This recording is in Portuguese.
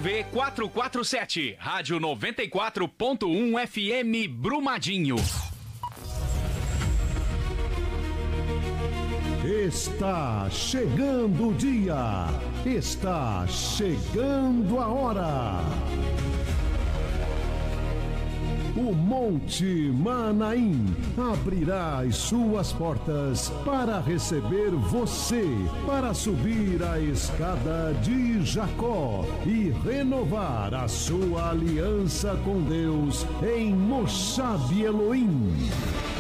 ZYV 447, Rádio 94.1 FM Brumadinho. Está chegando o dia, está chegando a hora. O Monte Manaim abrirá as suas portas para receber você, para subir a escada de Jacó e renovar a sua aliança com Deus em Moshav Elohim.